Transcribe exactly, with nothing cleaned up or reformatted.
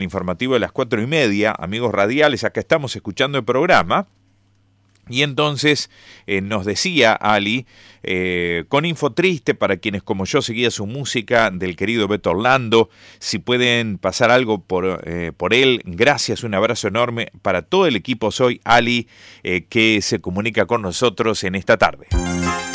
informativo de las cuatro y media, amigos radiales, acá estamos escuchando el programa. Y entonces eh, nos decía Ali, eh, con info triste para quienes como yo seguía su música, del querido Beto Orlando, si pueden pasar algo por, eh, por él, gracias, un abrazo enorme para todo el equipo. Soy Ali, eh, que se comunica con nosotros en esta tarde.